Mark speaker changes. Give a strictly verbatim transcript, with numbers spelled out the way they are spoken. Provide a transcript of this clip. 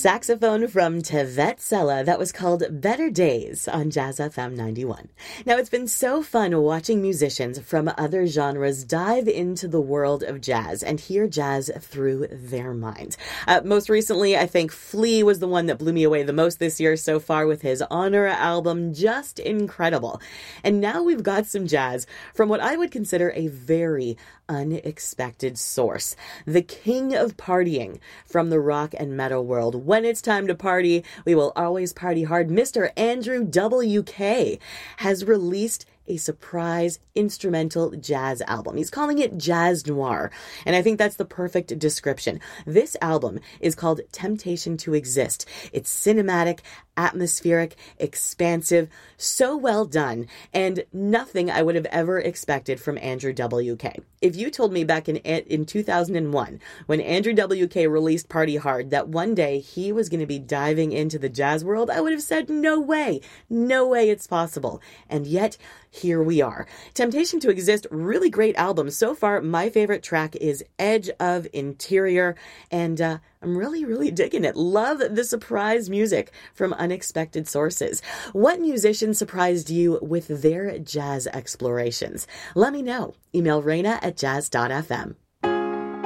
Speaker 1: Saxophone from Tevet Sella. That was called Better Days on Jazz F M ninety-one. Now, it's been so fun watching musicians from other genres dive into the world of jazz and hear jazz through their minds. Uh, most recently, I think Flea was the one that blew me away the most this year so far with his Honor album. Just incredible. And now we've got some jazz from what I would consider a very unexpected source. The king of partying from the rock and metal world. When it's time to party, we will always party hard. Mister Andrew W K has released a surprise instrumental jazz album. He's calling it Jazz Noir, and I think that's the perfect description. This album is called Temptation to Exist. It's cinematic, atmospheric, expansive, so well done, and nothing I would have ever expected from Andrew W K. If you told me back in in two thousand one, when Andrew W K released Party Hard, that one day he was going to be diving into the jazz world, I would have said, no way, no way it's possible. And yet, here we are. Temptation to Exist, really great album. So far, my favorite track is Edge of Interior, and uh, I'm really, really digging it. Love the surprise music from unexpected sources. What musician surprised you with their jazz explorations? Let me know. Email Raina at jazz dot f m.